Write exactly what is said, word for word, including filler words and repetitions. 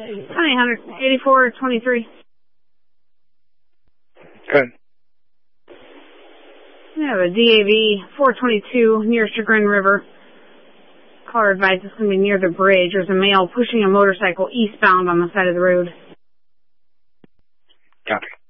eight hundred, eighty-four twenty-three. Good. We have a D A V four twenty-two near Chagrin River. Caller advised it's going to be near the bridge. There's a male pushing a motorcycle eastbound on the side of the road. Copy.